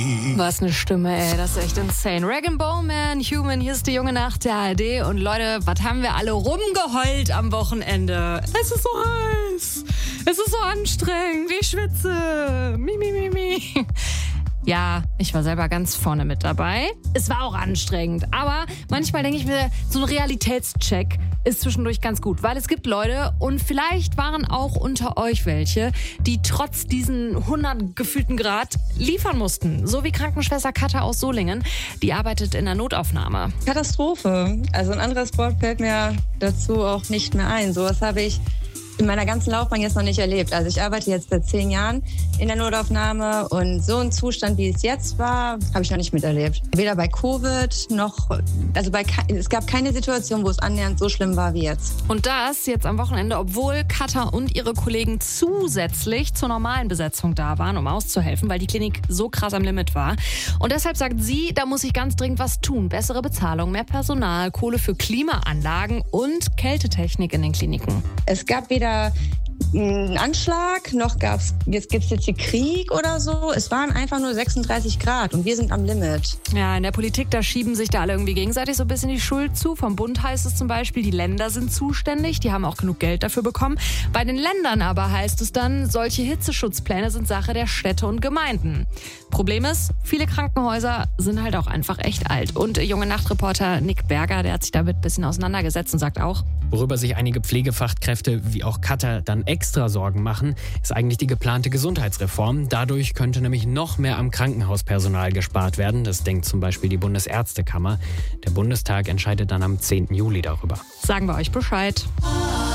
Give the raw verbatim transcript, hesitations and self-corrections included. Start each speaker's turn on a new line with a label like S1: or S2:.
S1: Was eine Stimme, ey, das ist echt insane. Rag Bowman, Human, hier ist die junge Nacht der A R D. Und Leute, was haben wir alle rumgeheult am Wochenende? Es ist so heiß, es ist so anstrengend, ich schwitze, mi, mi, mi, mi. Ja, ich war selber ganz vorne mit dabei. Es war auch anstrengend, aber manchmal denke ich mir, so ein Realitätscheck ist zwischendurch ganz gut, weil es gibt Leute und vielleicht waren auch unter euch welche, die trotz diesen hundert gefühlten Grad liefern mussten. So wie Krankenschwester Katha aus Solingen, die arbeitet in der Notaufnahme.
S2: Katastrophe. Also ein anderes Wort fällt mir dazu auch nicht mehr ein. Sowas habe ich in meiner ganzen Laufbahn jetzt noch nicht erlebt. Also ich arbeite jetzt seit zehn Jahren in der Notaufnahme und so ein Zustand, wie es jetzt war, habe ich noch nicht miterlebt. Weder bei Covid noch, also bei, es gab keine Situation, wo es annähernd so schlimm war wie jetzt.
S1: Und das jetzt am Wochenende, obwohl Katha und ihre Kollegen zusätzlich zur normalen Besetzung da waren, um auszuhelfen, weil die Klinik so krass am Limit war. Und deshalb sagt sie, da muss ich ganz dringend was tun. Bessere Bezahlung, mehr Personal, Kohle für Klimaanlagen und Kältetechnik in den Kliniken.
S2: Es gab weder einen Anschlag, noch gab's, jetzt gibt es jetzt hier Krieg oder so. Es waren einfach nur sechsunddreißig Grad und wir sind am Limit.
S1: Ja, in der Politik, da schieben sich da alle irgendwie gegenseitig so ein bisschen die Schuld zu. Vom Bund heißt es zum Beispiel, die Länder sind zuständig, die haben auch genug Geld dafür bekommen. Bei den Ländern aber heißt es dann, solche Hitzeschutzpläne sind Sache der Städte und Gemeinden. Problem ist, viele Krankenhäuser sind halt auch einfach echt alt. Und junge Nachtreporter Nick Berger, der hat sich damit ein bisschen auseinandergesetzt und sagt auch,
S3: worüber sich einige Pflegefachkräfte wie auch Katha dann extra Sorgen machen, ist eigentlich die geplante Gesundheitsreform. Dadurch könnte nämlich noch mehr am Krankenhauspersonal gespart werden. Das denkt zum Beispiel die Bundesärztekammer. Der Bundestag entscheidet dann am zehnten Juli darüber.
S1: Sagen wir euch Bescheid.